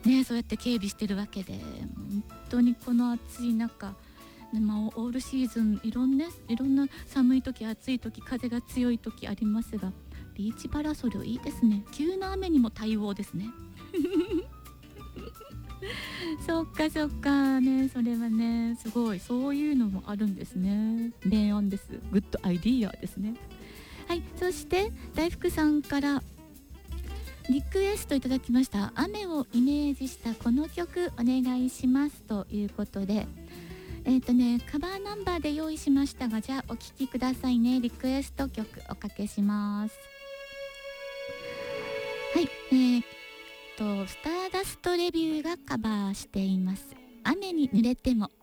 ね、そうやって警備してるわけで、本当にこの暑い中、オールシーズンいろんな寒い時、暑い時、風が強い時ありますが、ビーチパラソルいいですね。急な雨にも対応ですね。そっかね、それはね、すごい、そういうのもあるんですね。明暗です。グッドアイディアですね。はい、そして大福さんからリクエストいただきました。雨をイメージしたこの曲お願いしますということで、カバーナンバーで用意しましたが、じゃあお聴きくださいね。リクエスト曲おかけします。はい、スターダストレビューがカバーしています。雨に濡れても。